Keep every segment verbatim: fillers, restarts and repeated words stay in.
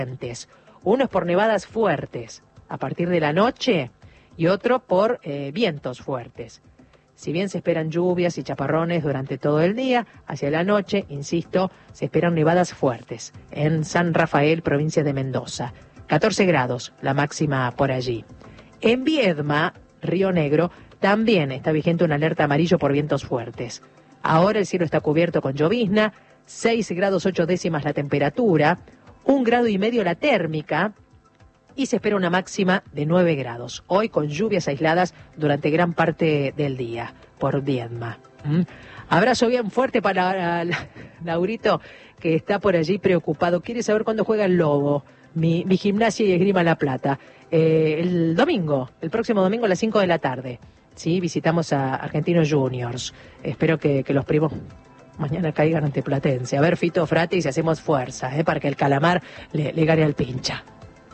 Uno es por nevadas fuertes a partir de la noche y otro por eh, vientos fuertes. Si bien se esperan lluvias y chaparrones durante todo el día, hacia la noche, insisto, se esperan nevadas fuertes en San Rafael, provincia de Mendoza. catorce grados, la máxima por allí. En Viedma, Río Negro, también está vigente una alerta amarillo por vientos fuertes. Ahora el cielo está cubierto con llovizna, seis grados ocho décimas la temperatura, un grado y medio la térmica, y se espera una máxima de nueve grados. Hoy con lluvias aisladas durante gran parte del día por Viedma. ¿Mm? Abrazo bien fuerte para Laurito, que está por allí preocupado. Quiere saber cuándo juega el Lobo, mi, mi Gimnasia y Esgrima La Plata. Eh, el domingo, el próximo domingo a las cinco de la tarde. Sí, visitamos a Argentinos Juniors. Espero que, que los primos mañana caigan ante Platense. A ver, Fito Frati, si hacemos fuerza, ¿eh? Para que el calamar le, le gane al pincha.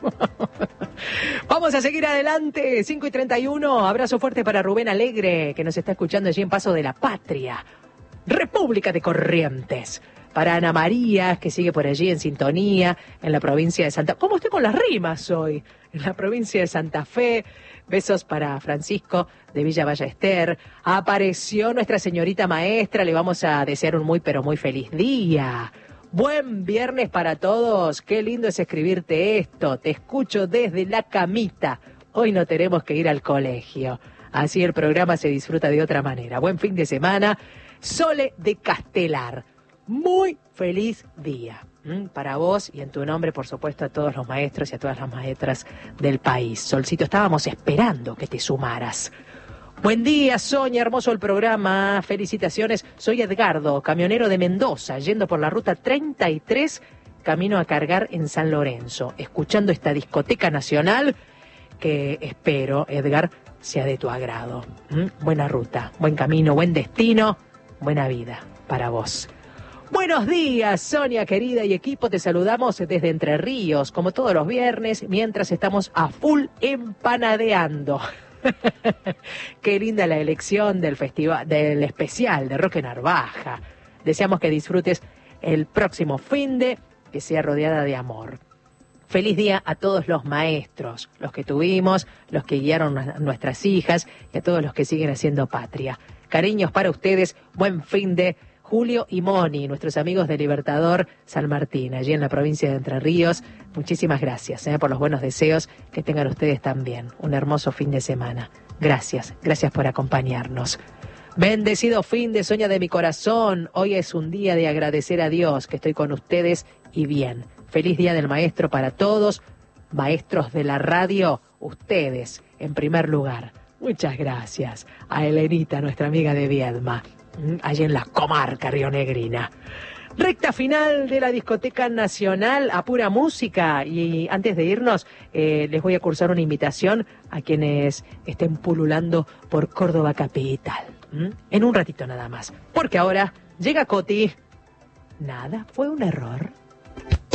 Vamos a seguir adelante, cinco y treinta y uno. Abrazo fuerte para Rubén Alegre, que nos está escuchando allí en Paso de la Patria, República de Corrientes. Para Ana María, que sigue por allí en sintonía, en la provincia de Santa Fe. ¿Cómo estoy con las rimas hoy? En la provincia de Santa Fe. Besos para Francisco de Villa Ballester. Apareció nuestra señorita maestra, le vamos a desear un muy pero muy feliz día. Buen viernes para todos, qué lindo es escribirte esto, te escucho desde la camita, hoy no tenemos que ir al colegio, así el programa se disfruta de otra manera. Buen fin de semana, Sole de Castelar, muy feliz día ¿Mm? para vos y en tu nombre, por supuesto, a todos los maestros y a todas las maestras del país. Solcito, estábamos esperando que te sumaras. Buen día, Sonia, hermoso el programa, felicitaciones. Soy Edgardo, camionero de Mendoza, yendo por la ruta treinta y tres, camino a cargar en San Lorenzo, escuchando esta discoteca nacional que espero, Edgar, sea de tu agrado. ¿Mm? Buena ruta, buen camino, buen destino, buena vida para vos. Buenos días, Sonia querida y equipo, te saludamos desde Entre Ríos, como todos los viernes, mientras estamos a full empanadeando. Qué linda la elección del festival, del especial de Roque Narvaja. Deseamos que disfrutes el próximo finde, que sea rodeada de amor. Feliz día a todos los maestros, los que tuvimos, los que guiaron a nuestras hijas y a todos los que siguen haciendo patria. Cariños para ustedes, buen finde. Julio y Moni, nuestros amigos de Libertador San Martín, allí en la provincia de Entre Ríos. Muchísimas gracias eh, por los buenos deseos, que tengan ustedes también un hermoso fin de semana. Gracias, gracias por acompañarnos. Bendecido fin de Soña de mi corazón. Hoy es un día de agradecer a Dios que estoy con ustedes y bien. Feliz Día del Maestro para todos, maestros de la radio, ustedes en primer lugar. Muchas gracias a Elenita, nuestra amiga de Viedma, allí en la comarca rionegrina. Recta final de la discoteca nacional a pura música, y antes de irnos eh, les voy a cursar una invitación a quienes estén pululando por Córdoba capital, ¿Mm? en un ratito nada más, porque ahora llega Coti. Nada fue un error.